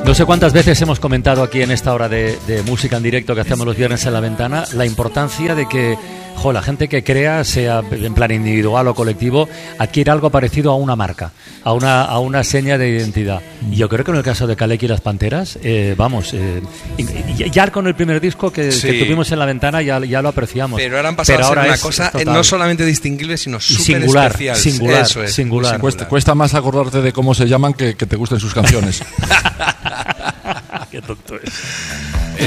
No sé cuántas veces hemos comentado aquí en esta hora de música en directo que hacemos los viernes en La Ventana la importancia de que la gente que crea, sea en plan individual o colectivo, adquiere algo parecido a una marca, a una seña de identidad. Y yo creo que en el caso de Kaleki y las Panteras, ya con el primer disco que tuvimos en La Ventana ya lo apreciamos. Pero ahora han pasado a ser una cosa no solamente distinguible, sino súper especial. Singular. Cuesta más acordarte de cómo se llaman que te gusten sus canciones. Qué tonto es.